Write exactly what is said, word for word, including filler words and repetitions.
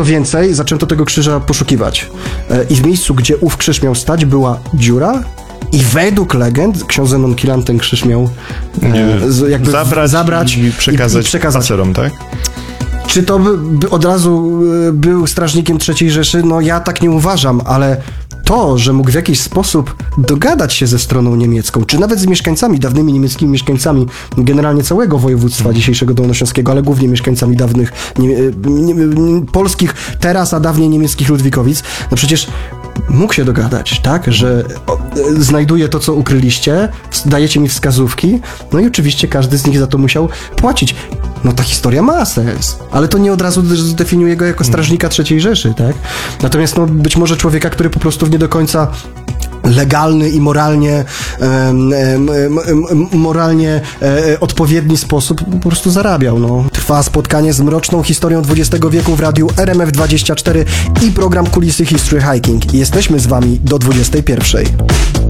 Co więcej, zaczęto tego krzyża poszukiwać. I w miejscu, gdzie ów krzyż miał stać, była dziura. I według legend ksiądz Zenon Kilan ten krzyż miał e, jakby zabrać, zabrać i przekazać, i, i przekazać. pasterom, tak? Czy to by, by od razu był strażnikiem trzeciej Rzeszy? No ja tak nie uważam, ale to, że mógł w jakiś sposób dogadać się ze stroną niemiecką, czy nawet z mieszkańcami, dawnymi niemieckimi mieszkańcami generalnie całego województwa hmm. dzisiejszego dolnośląskiego, ale głównie mieszkańcami dawnych nie, nie, nie, polskich teraz, a dawniej niemieckich Ludwikowic, no przecież mógł się dogadać, tak, że o, znajduję to, co ukryliście, dajecie mi wskazówki, no i oczywiście każdy z nich za to musiał płacić. No ta historia ma sens, ale to nie od razu zdefiniuje go jako strażnika trzeciej Rzeszy, tak? Natomiast no być może człowieka, który po prostu w nie do końca legalny i moralnie em, em, em, moralnie e, odpowiedni sposób po prostu zarabiał, no. Trwa spotkanie z mroczną historią dwudziestego wieku w radiu R M F dwadzieścia cztery i program Kulisy History Hiking. Jesteśmy z wami do dwudziestej pierwszej.